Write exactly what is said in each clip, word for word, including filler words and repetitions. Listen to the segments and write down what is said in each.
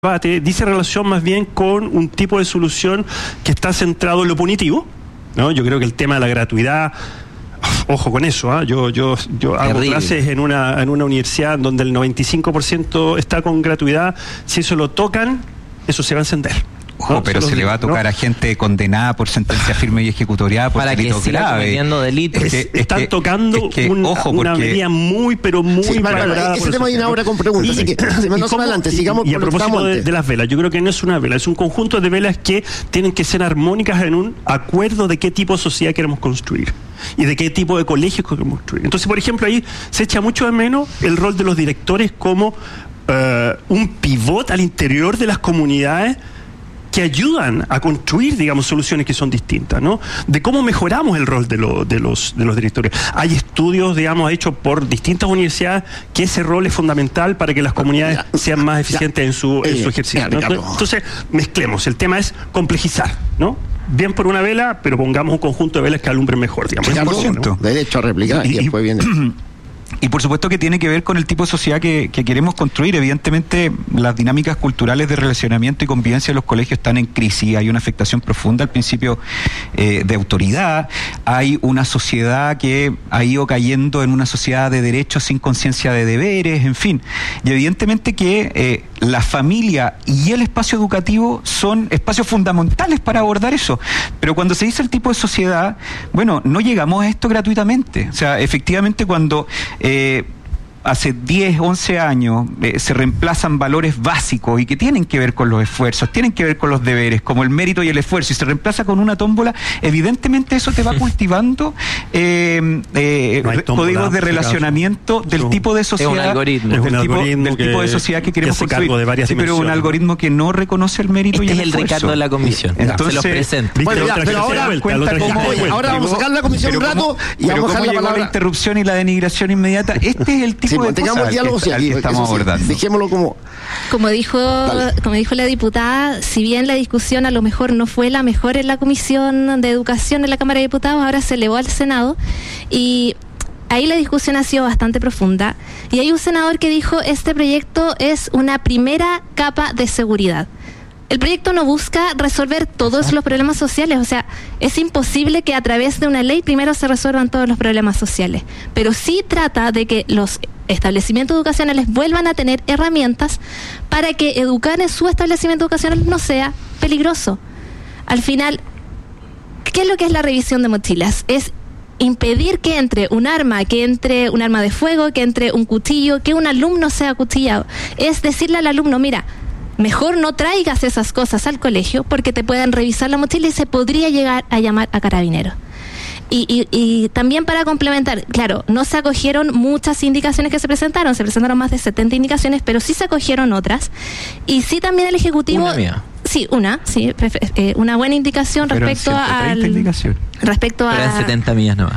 debate dice relación más bien con un tipo de solución que está centrado en lo punitivo, ¿no? Yo creo que el tema de la gratuidad, ojo con eso, ¿eh? yo yo yo hago Terrible. clases en una en una universidad donde el noventa y cinco por ciento está con gratuidad. Si eso lo tocan, eso se va a encender. Ojo, ¿no? pero se se le va a tocar, ¿no?, a gente condenada por sentencia firme y ejecutoriada por para que delitos siga graves. cometiendo delitos. Es, Es que- están es que- tocando es que, un, ojo, una porque- medida muy, pero muy Sí, vale, valorada vale, ese por tema el hay una hora con preguntas, así que se me ¿Y no cómo? adelante, Y- sigamos y a con lo que propósito estábamos de, antes. de las velas, yo creo que no es una vela, es un conjunto de velas que tienen que ser armónicas en un acuerdo de qué tipo de sociedad queremos construir y de qué tipo de colegios queremos construir. Entonces, por ejemplo, ahí se echa mucho de menos el rol de los directores como eh, un pivot al interior de las comunidades que ayudan a construir, digamos, soluciones que son distintas, ¿no? De cómo mejoramos el rol de, lo, de, los, de los directores. Hay estudios, digamos, hechos por distintas universidades que ese rol es fundamental para que las comunidades ya, sean más eficientes ya, en su, en eh, su ejercicio, ya, ¿no? Ricardo. Entonces, mezclemos. El tema es complejizar, ¿no? Bien por una vela, pero pongamos un conjunto de velas que alumbren mejor, digamos. Ricardo, cien por ciento, ¿no? derecho a replicar y, Y- después viene. Y por supuesto que tiene que ver con el tipo de sociedad que, que queremos construir. Evidentemente, las dinámicas culturales de relacionamiento y convivencia de los colegios están en crisis. Hay una afectación profunda al principio eh, de autoridad. Hay una sociedad que ha ido cayendo en una sociedad de derechos sin conciencia de deberes, en fin. Y evidentemente que eh, la familia y el espacio educativo son espacios fundamentales para abordar eso. Pero cuando se dice el tipo de sociedad, bueno, no llegamos a esto gratuitamente. O sea, efectivamente cuando eh, hace diez, once años eh, se reemplazan valores básicos y que tienen que ver con los esfuerzos, tienen que ver con los deberes, como el mérito y el esfuerzo, y se reemplaza con una tómbola, evidentemente eso te va cultivando eh, eh, No hay tómbola, códigos de por si acaso. relacionamiento del No. tipo de sociedad, Es un algoritmo. del Es un tipo, algoritmo del que- tipo de sociedad que queremos que hace construir. cargo de varias Sí, pero un dimensiones. algoritmo que no reconoce el mérito Este y es el el esfuerzo. Ricardo de la comisión. Entonces, se los presento. ¿Viste? Bueno, Lo ya, traje pero de ahora vuelta, cuenta lo traje cómo- de Oye, vuelta. ahora vamos a sacar la comisión Pero un rato cómo- y pero vamos a dejar cómo la llegó palabra. la interrupción y la denigración inmediata. Este es el tipo Sí, de mantengamos cosas el diálogo, al sí, que, al aquí, que estamos eso sí, abordando. dejémoslo como. Como dijo, Dale. como dijo la diputada, si bien la discusión a lo mejor no fue la mejor en la Comisión de Educación en la Cámara de Diputados, ahora se elevó al Senado y ahí la discusión ha sido bastante profunda. Y hay un senador que dijo, este proyecto es una primera capa de seguridad. El proyecto no busca resolver todos los problemas sociales, o sea, es imposible que a través de una ley primero se resuelvan todos los problemas sociales, pero sí trata de que los establecimientos educacionales vuelvan a tener herramientas para que educar en su establecimiento educacional no sea peligroso. Al final, ¿qué es lo que es la revisión de mochilas? Es impedir que entre un arma, que entre un arma de fuego, que entre un cuchillo, que un alumno sea acuchillado. Es decirle al alumno, mira, mejor no traigas esas cosas al colegio porque te pueden revisar la mochila y se podría llegar a llamar a carabineros. Y, y, y también para complementar, claro, no se acogieron muchas indicaciones que se presentaron, se presentaron más de setenta indicaciones, pero sí se acogieron otras. Y sí también el Ejecutivo... Una mía. Sí, una, sí, prefe- eh, una buena indicación Pero en respecto ciento treinta al... indicaciones. Respecto Pero en a... setenta millas no va.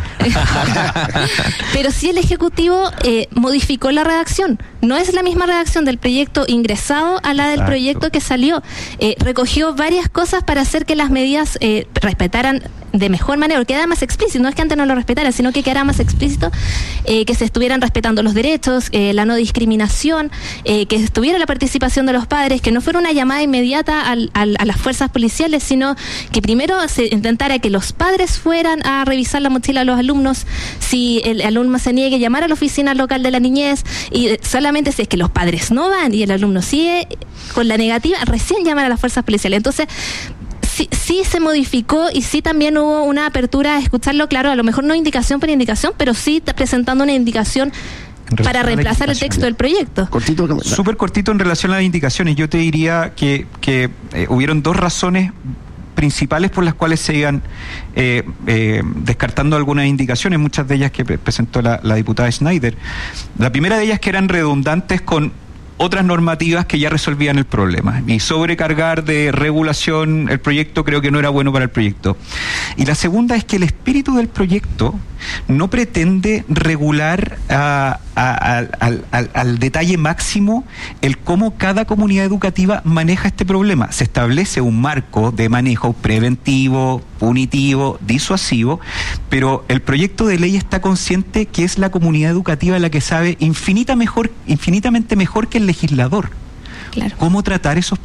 Pero sí el Ejecutivo eh, modificó la redacción. No es la misma redacción del proyecto ingresado a la del Exacto. proyecto que salió. Eh, recogió varias cosas para hacer que las medidas eh, respetaran de mejor manera, porque quedara más explícito. No es que antes no lo respetaran, sino que quedara más explícito eh, que se estuvieran respetando los derechos, eh, la no discriminación, eh, que estuviera la participación de los padres, que no fuera una llamada inmediata al, al, a las fuerzas policiales, sino que primero se intentara que los padres fueran a revisar la mochila de los alumnos, si el alumno se niegue, llamar a la oficina local de la niñez, y eh, solamente si es que los padres no van y el alumno sigue con la negativa, recién llamar a las fuerzas policiales. Entonces, sí, sí se modificó y sí también hubo una apertura a escucharlo, claro, a lo mejor no indicación por indicación, pero sí t- presentando una indicación En relación para a la reemplazar el indicación. texto del proyecto. Cortito. que- Súper cortito en relación a las indicaciones. Yo te diría que, que eh, hubieron dos razones principales por las cuales se iban eh, eh, descartando algunas indicaciones, muchas de ellas que pre- presentó la, la diputada Schneider. La primera de ellas que eran redundantes con otras normativas que ya resolvían el problema, y sobrecargar de regulación el proyecto creo que no era bueno para el proyecto. Y la segunda es que el espíritu del proyecto no pretende regular a, a, a, al, al, al detalle máximo el cómo cada comunidad educativa maneja este problema. Se establece un marco de manejo preventivo, punitivo, disuasivo, pero el proyecto de ley está consciente que es la comunidad educativa la que sabe infinita mejor, infinitamente mejor que el legislador Claro. ¿Cómo tratar esos